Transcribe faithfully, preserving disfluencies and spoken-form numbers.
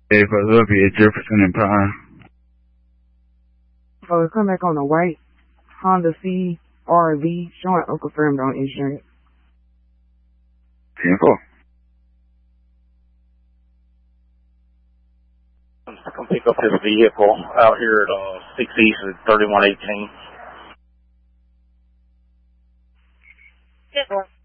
Hey, Philadelphia, Jefferson and Pine. So it's come back on the white Honda C R V showing unconfirmed on insurance. ten four. Come pick up this vehicle out here at uh, six East at thirty-one eighteen. Good one.